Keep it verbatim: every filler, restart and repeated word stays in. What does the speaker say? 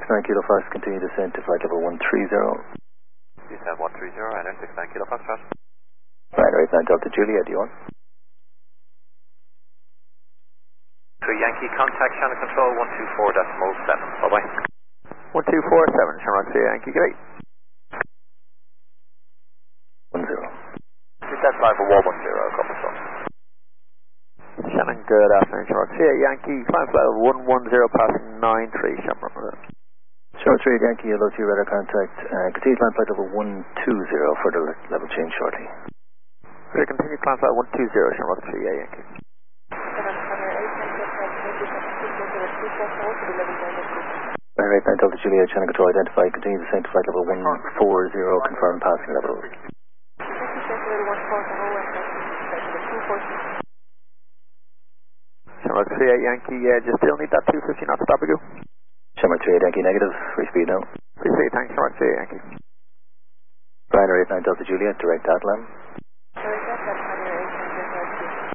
nine Kilo Fox, continue descent to flight level one three zero. Descent one three zero, Ryanair six nine Kilo Fox, Roger. Ryanair eight nine Delta Juliet, do you want? three Yankee, contact channel control one two four decimal seven, bye bye. one two four seven, Shamrock three Yankee, great. one zero. Descent flight level one one zero, couple of stops. Shannon, good afternoon, Shamrock three Yankee, climb flight level one one zero, passing nine three, Shamrock. Shamrock three Yankee, hello to your radar contact, uh, continue climb flight level one two zero, further level change shortly. Clear, continue climb flight one two zero, Shamrock three Yankee. Ryanair eight nine Delta Juliet, channel control identified, continue descent to flight level one four zero, confirm passing level. Shamrock three Yankee, yeah, just still need that two fifty knots stop ago. Shamrock three Yankee, negative, free speed now. Free speed, thanks, Shamrock three Yankee. Ryanair eight nine Delta Juliet, direct Atlan.